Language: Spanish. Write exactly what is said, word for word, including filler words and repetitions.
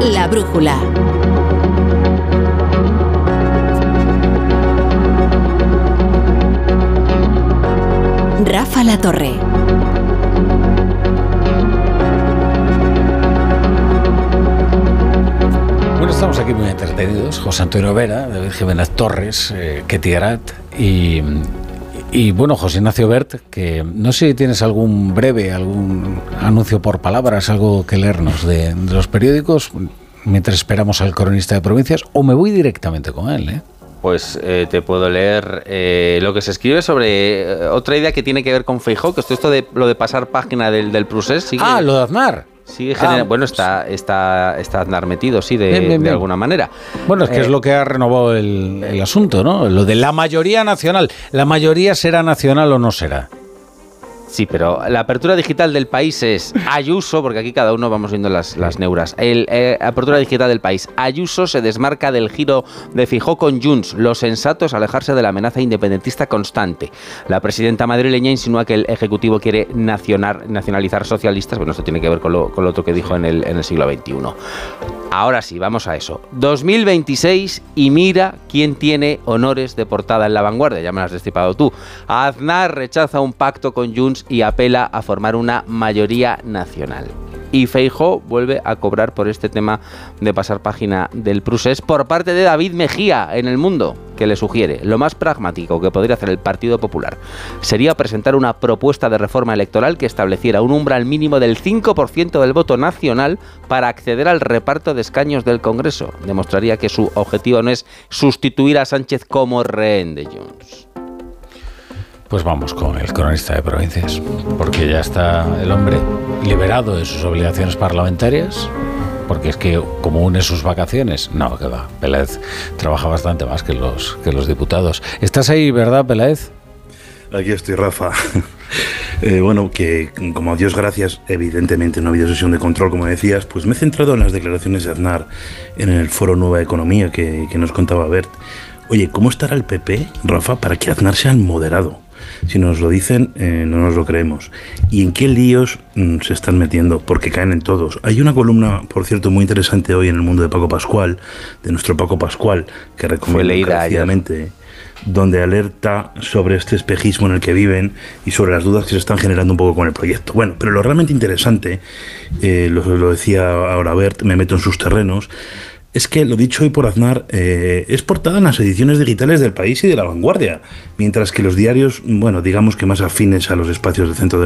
La brújula. Rafa La Torre. Bueno, estamos aquí muy entretenidos. José Antonio Vera, David Jiménez Torres, eh, Ketty Arat y, y bueno, José Ignacio Bert, que no sé si tienes algún breve, algún anuncio por palabras, algo que leernos de, de los periódicos mientras esperamos al cronista de provincias, o me voy directamente con él, ¿eh? Pues eh, te puedo leer eh, lo que se escribe sobre eh, otra idea que tiene que ver con Feijóo, que esto, esto de lo de pasar página del, del Prusés sigue. Ah, lo de Aznar. Sigue genera- Ah, bueno, está, está, está Aznar metido, sí, de, bien, bien, de bien. alguna manera. Bueno, es que Eh, es lo que ha renovado el, el asunto, ¿no? Lo de la mayoría nacional. ¿La mayoría será nacional o no será? Sí, pero la apertura digital del país es Ayuso, porque aquí cada uno vamos viendo las, las neuras. El, eh, apertura digital del país. Ayuso se desmarca del giro de Feijóo con Junts. Lo sensato es alejarse de la amenaza independentista constante. La presidenta madrileña insinúa que el Ejecutivo quiere nacionar, nacionalizar socialistas. Bueno, esto tiene que ver con lo, con lo otro que dijo en el, en el siglo veintiuno. Ahora sí, vamos a eso. dos mil veintiséis y mira quién tiene honores de portada en La Vanguardia. Ya me lo has destripado tú. Aznar rechaza un pacto con Junts y apela a formar una mayoría nacional. Y Feijóo vuelve a cobrar por este tema de pasar página del Prusés por parte de David Mejía en El Mundo, que le sugiere lo más pragmático que podría hacer el Partido Popular sería presentar una propuesta de reforma electoral que estableciera un umbral mínimo del cinco por ciento del voto nacional para acceder al reparto de escaños del Congreso. Demostraría que su objetivo no es sustituir a Sánchez como rehén de Junts. Pues vamos con el cronista de provincias, porque ya está el hombre liberado de sus obligaciones parlamentarias, porque es que como une sus vacaciones, no, que va, Peláez trabaja bastante más que los, que los diputados. ¿Estás ahí, verdad, Peláez? Aquí estoy, Rafa. Eh, bueno, que como a Dios gracias, evidentemente no ha habido sesión de control, como decías, pues me he centrado en las declaraciones de Aznar en el foro Nueva Economía que, que nos contaba Bert. Oye, ¿cómo estará el P P, Rafa, para que Aznar sea el moderado? Si nos lo dicen, eh, no nos lo creemos. ¿Y en qué líos mm, se están metiendo? Porque caen en todos. Hay una columna, por cierto, muy interesante hoy en El Mundo de Paco Pascual, de nuestro Paco Pascual, que recomiendo encarecidamente, donde alerta sobre este espejismo en el que viven y sobre las dudas que se están generando un poco con el proyecto. Bueno, pero lo realmente interesante, eh, lo, lo decía ahora Bert, me meto en sus terrenos, es que lo dicho hoy por Aznar eh, es portada en las ediciones digitales del País y de La Vanguardia, mientras que los diarios, bueno, digamos que más afines a los espacios de centro de